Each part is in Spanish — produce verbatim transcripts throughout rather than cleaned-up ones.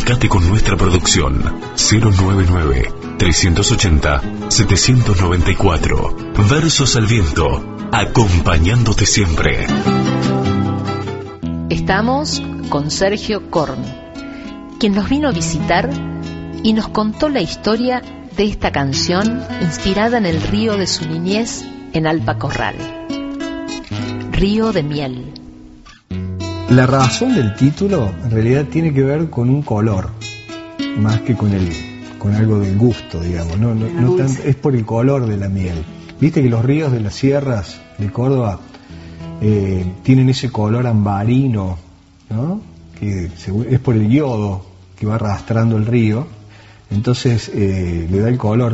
Comunicate con nuestra producción cero nueve nueve, tres ochenta, siete nueve cuatro. Versos al viento, acompañándote siempre. Estamos con Sergio Korn, quien nos vino a visitar y nos contó la historia de esta canción inspirada en el río de su niñez en Alpa Corral. Río de miel. La razón del título en realidad tiene que ver con un color, más que con el con algo del gusto, digamos. No, no, no tanto, es por el color de la miel. Viste que los ríos de las sierras de Córdoba eh, tienen ese color ambarino, ¿no? Que es por el yodo que va arrastrando el río, entonces eh, le da el color.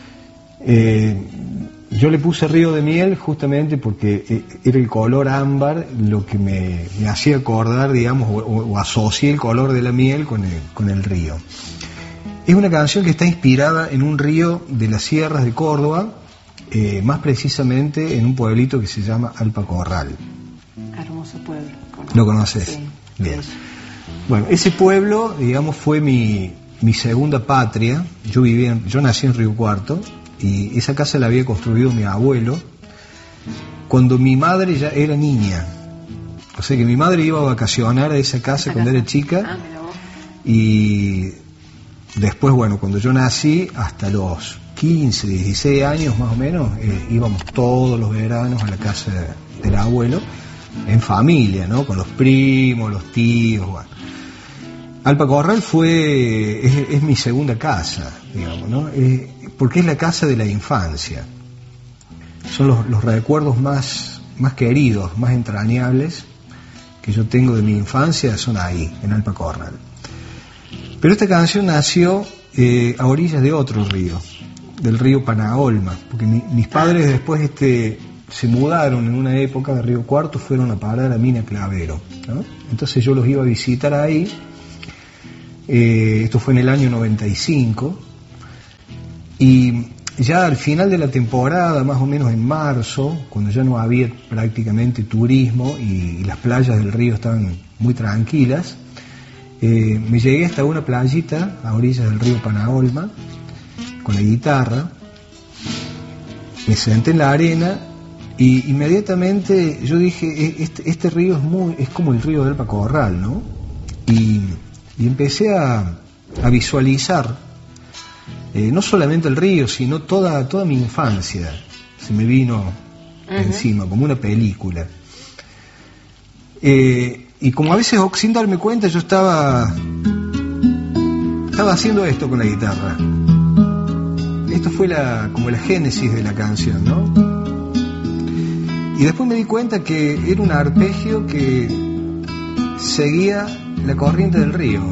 Eh, Yo le puse río de miel justamente porque era el color ámbar lo que me, me hacía acordar, digamos, o, o asocié el color de la miel con el, con el río. Es una canción que está inspirada en un río de las sierras de Córdoba, eh, más precisamente en un pueblito que se llama Alpa Corral. Hermoso pueblo. ¿Conoces? ¿Lo conoces? Sí. Bien. Bueno, ese pueblo, digamos, fue mi, mi segunda patria. Yo vivía, en, yo nací en Río Cuarto. Y esa casa la había construido mi abuelo cuando mi madre ya era niña. O sea que mi madre iba a vacacionar a esa casa cuando era chica. Y después, bueno, cuando yo nací, hasta los quince, dieciséis años más o menos, eh, íbamos todos los veranos a la casa del abuelo, en familia, ¿no? Con los primos, los tíos, bueno. Alpa Corral fue, es, es mi segunda casa, digamos, ¿no? Eh, porque es la casa de la infancia. Son los, los recuerdos más, más queridos, más entrañables que yo tengo de mi infancia, son ahí, en Alpa Corral. Pero esta canción nació eh, a orillas de otro río, del río Panaolma, porque mi, mis padres después este, se mudaron en una época de Río Cuarto, fueron a parar a Mina Clavero, ¿no? Entonces yo los iba a visitar ahí. Eh, esto fue en el año noventa y cinco, y ya al final de la temporada, más o menos en marzo, cuando ya no había prácticamente turismo y, y las playas del río estaban muy tranquilas, eh, me llegué hasta una playita a orillas del río Panaolma con la guitarra, me senté en la arena y inmediatamente yo dije, este, este río es, muy, es como el río de Alpa Corral, ¿no? Y Y empecé a, a visualizar eh, no solamente el río, sino toda, toda mi infancia. Se me vino uh-huh. encima, como una película. Eh, y como a veces, sin darme cuenta, yo estaba, estaba haciendo esto con la guitarra. Esto fue la, como la génesis de la canción, ¿no? Y después me di cuenta que era un arpegio que seguía la corriente del río.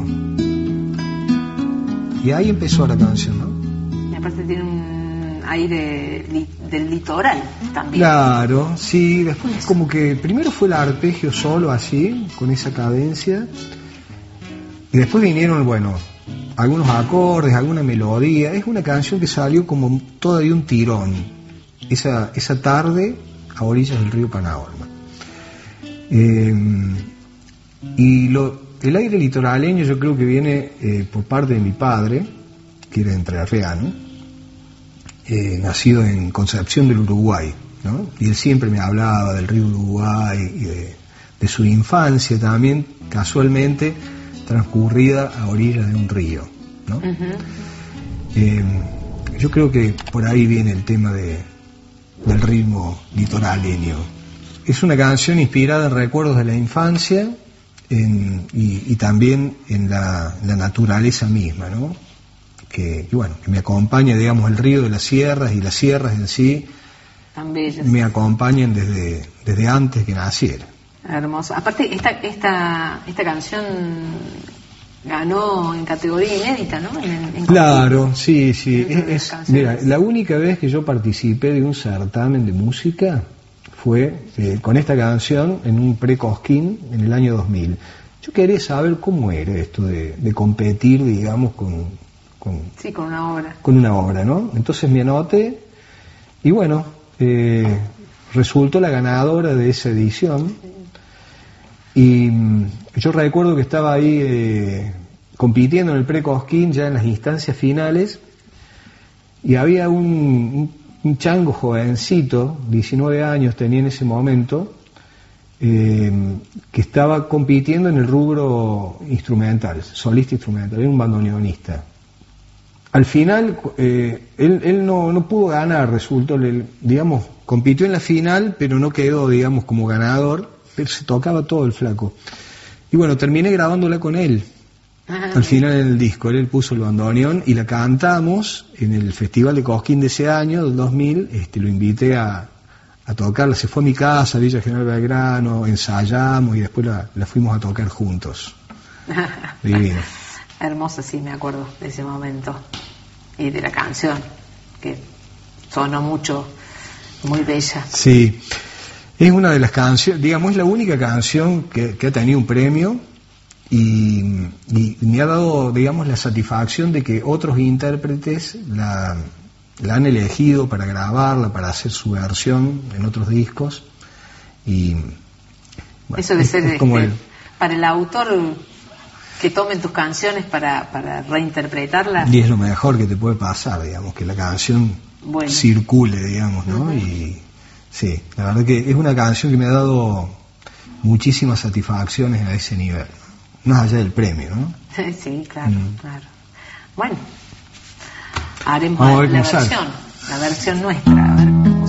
Y ahí empezó la canción, ¿no? Y aparte tiene un aire li, del litoral también. Claro, sí. Después como que primero fue el arpegio solo así, con esa cadencia. Y después vinieron, bueno, algunos acordes, alguna melodía. Es una canción que salió como toda de un tirón. Esa, esa tarde a orillas del río Panaolma. Eh, y lo... El aire litoraleño yo creo que viene eh, por parte de mi padre, que era entrerriano, eh, nacido en Concepción del Uruguay, ¿no? Y él siempre me hablaba del río Uruguay y de, de su infancia también, casualmente transcurrida a orillas de un río, ¿no? Uh-huh. Eh, yo creo que por ahí viene el tema de, del ritmo litoraleño. Es una canción inspirada en recuerdos de la infancia, En, y, y también en la, la naturaleza misma, ¿no? Que, que bueno, que me acompaña, digamos, el río de las sierras y las sierras en sí me acompañan desde, desde antes que naciera. Hermoso. Aparte, esta, esta, esta canción ganó en categoría inédita, ¿no? En, en claro, sí, sí. Es, es, mira, la única vez que yo participé de un certamen de música fue eh, con esta canción en un pre-Cosquín en el año dos mil. Yo quería saber cómo era esto de, de competir, digamos, con, con... Sí, con una obra. Con una obra, ¿no? Entonces me anoté y bueno, eh, resultó la ganadora de esa edición. Y yo recuerdo que estaba ahí eh, compitiendo en el pre-Cosquín ya en las instancias finales, y había un, un, un chango jovencito, diecinueve años tenía en ese momento, eh, que estaba compitiendo en el rubro instrumental, solista instrumental, era un bandoneonista. Al final, eh, él, él no, no pudo ganar, resultó, digamos, compitió en la final, pero no quedó, digamos, como ganador, pero se tocaba todo el flaco. Y bueno, terminé grabándola con él. Al final en el disco, él puso el bandoneón y la cantamos en el Festival de Cosquín de ese año, del dos mil, este, lo invité a, a tocarla, se fue a mi casa, a Villa General Belgrano, ensayamos y después la, la fuimos a tocar juntos. Divino. Hermosa, sí, me acuerdo de ese momento y de la canción, que sonó mucho, muy bella. Sí, es una de las canciones, digamos, es la única canción que, que ha tenido un premio. Y, y me ha dado, digamos, la satisfacción de que otros intérpretes la, la han elegido para grabarla, para hacer su versión en otros discos. Y bueno, eso de ser es, es como este, el, para el autor que tomen tus canciones para, para reinterpretarlas. Y es lo mejor que te puede pasar, digamos, que la canción bueno. circule, digamos, ¿no? Uh-huh. Y sí, la verdad que es una canción que me ha dado muchísimas satisfacciones a ese nivel. Más allá del premio, ¿no? Sí, claro, mm. claro. Bueno, haremos la versión, la versión nuestra, a ver.